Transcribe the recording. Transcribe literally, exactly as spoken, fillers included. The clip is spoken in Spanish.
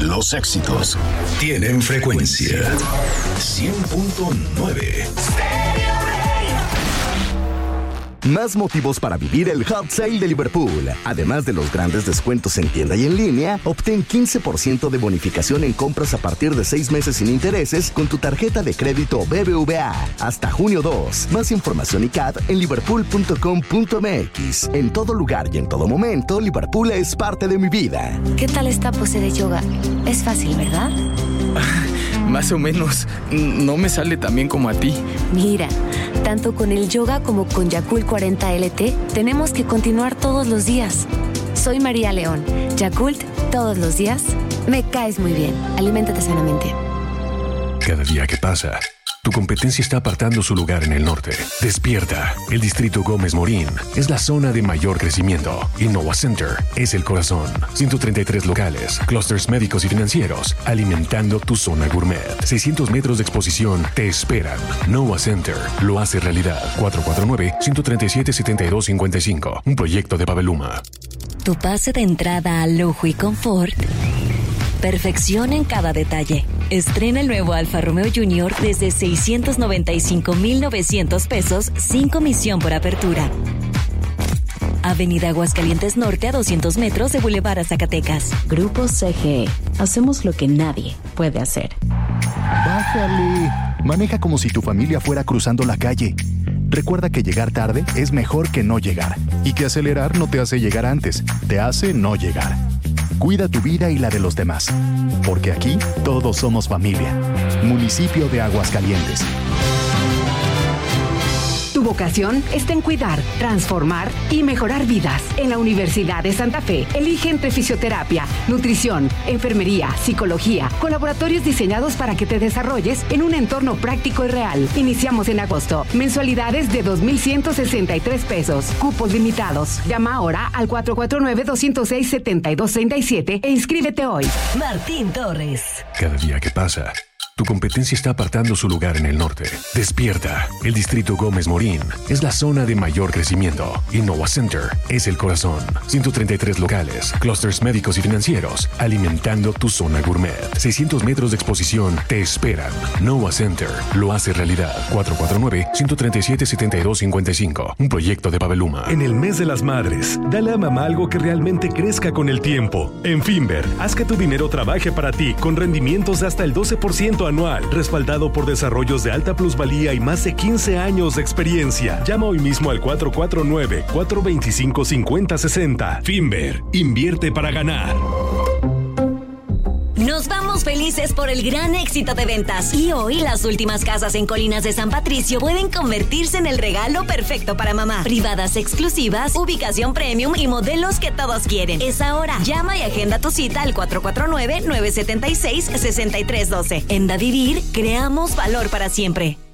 Los éxitos tienen frecuencia. cien punto nueve. Más motivos para vivir el Hot Sale de Liverpool. Además de los grandes descuentos en tienda y en línea, obtén quince por ciento de bonificación en compras a partir de seis meses sin intereses con tu tarjeta de crédito B B V A. Hasta junio dos. Más información y C A D en liverpool punto com punto m x. En todo lugar y en todo momento, Liverpool es parte de mi vida. ¿Qué tal esta pose de yoga? Es fácil, ¿verdad? Más o menos. No me sale tan bien como a ti. Mira, tanto con el yoga como con Yakult cuarenta L T, tenemos que continuar todos los días. Soy María León. Yakult, todos los días. Me caes muy bien. Aliméntate sanamente. Cada día que pasa, tu competencia está apartando su lugar en el norte. Despierta. El distrito Gómez Morín es la zona de mayor crecimiento. Innova Center es el corazón. ciento treinta y tres locales, clústeres médicos y financieros, alimentando tu zona gourmet. seiscientos metros de exposición te esperan. Innova Center lo hace realidad. cuatro cuatro nueve, uno tres siete, siete dos cinco cinco. Un proyecto de Paveluma. Tu pase de entrada a lujo y confort. Perfección en cada detalle. Estrena el nuevo Alfa Romeo Junior desde seiscientos noventa y cinco mil novecientos pesos sin comisión por apertura. Avenida Aguascalientes Norte a doscientos metros de Boulevard a Zacatecas. Grupo C G E. Hacemos lo que nadie puede hacer. Bájale. Maneja como si tu familia fuera cruzando la calle. Recuerda que llegar tarde es mejor que no llegar. Y que acelerar no te hace llegar antes, te hace no llegar. Cuida tu vida y la de los demás. Porque aquí todos somos familia. Municipio de Aguascalientes. Tu vocación está en cuidar, transformar y mejorar vidas. En la Universidad de Santa Fe, elige entre fisioterapia, nutrición, enfermería, psicología, con laboratorios diseñados para que te desarrolles en un entorno práctico y real. Iniciamos en agosto. Mensualidades de dos mil ciento sesenta y tres pesos. Cupos limitados. Llama ahora al cuatro cuatro nueve, dos cero seis, siete dos tres siete e inscríbete hoy. Martín Torres. Cada día que pasa, tu competencia está apartando su lugar en el norte. Despierta. El distrito Gómez Morín es la zona de mayor crecimiento. Innova Center es el corazón. ciento treinta y tres locales, clústeres médicos y financieros, alimentando tu zona gourmet. seiscientos metros de exposición te esperan. Innova Center lo hace realidad. cuatro cuatro nueve, uno tres siete, siete dos cinco cinco. Un proyecto de Paveluma. En el mes de las madres, dale a mamá algo que realmente crezca con el tiempo. En Finver, haz que tu dinero trabaje para ti con rendimientos de hasta el doce por ciento anual, respaldado por desarrollos de alta plusvalía y más de quince años de experiencia. Llama hoy mismo al cuatro cuatro nueve, cuatro dos cinco, cinco cero seis cero. Finver, invierte para ganar. Nos vamos felices por el gran éxito de ventas. Y hoy las últimas casas en Colinas de San Patricio pueden convertirse en el regalo perfecto para mamá. Privadas exclusivas, ubicación premium y modelos que todos quieren. Es ahora. Llama y agenda tu cita al cuatro cuatro nueve, nueve siete seis, seis tres uno dos. En Da Vivir, creamos valor para siempre.